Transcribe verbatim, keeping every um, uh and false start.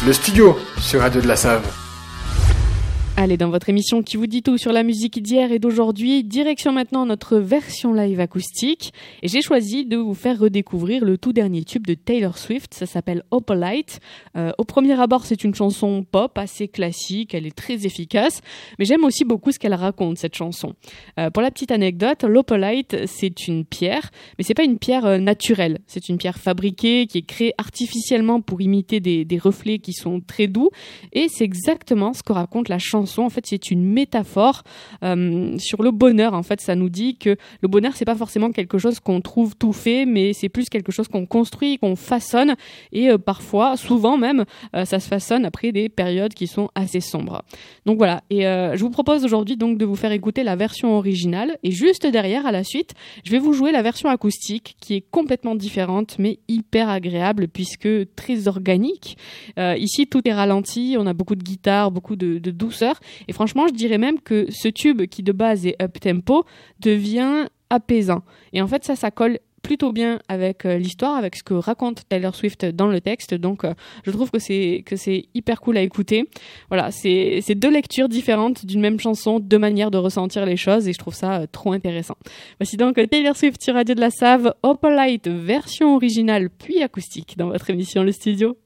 Le studio sur Radio de la Save. Allez, dans votre émission qui vous dit tout sur la musique d'hier et d'aujourd'hui, direction maintenant notre version live acoustique. Et j'ai choisi de vous faire redécouvrir le tout dernier tube de Taylor Swift, ça s'appelle Opalite. Euh, au premier abord, c'est une chanson pop assez classique, elle est très efficace, mais j'aime aussi beaucoup ce qu'elle raconte, cette chanson. Euh, pour la petite anecdote, l'Opalite, c'est une pierre, mais c'est pas une pierre euh, naturelle. C'est une pierre fabriquée qui est créée artificiellement pour imiter des, des reflets qui sont très doux, et c'est exactement ce que raconte la chanson. En fait, c'est une métaphore euh, sur le bonheur. En fait, ça nous dit que le bonheur, c'est pas forcément quelque chose qu'on trouve tout fait, mais c'est plus quelque chose qu'on construit, qu'on façonne, et euh, parfois, souvent même, euh, ça se façonne après des périodes qui sont assez sombres. Donc voilà. Et euh, je vous propose aujourd'hui donc de vous faire écouter la version originale, et juste derrière, à la suite, je vais vous jouer la version acoustique, qui est complètement différente, mais hyper agréable puisque très organique. Euh, ici, tout est ralenti. On a beaucoup de guitare, beaucoup de, de douceur. Et franchement, je dirais même que ce tube qui de base est up-tempo devient apaisant. Et en fait, ça, ça colle plutôt bien avec euh, l'histoire, avec ce que raconte Taylor Swift dans le texte. Donc, euh, je trouve que c'est que c'est hyper cool à écouter. Voilà, c'est c'est deux lectures différentes d'une même chanson, deux manières de ressentir les choses, et je trouve ça euh, trop intéressant. Voici donc Taylor Swift sur Radio de la Save, Opalite, version originale puis acoustique dans votre émission Le Studio.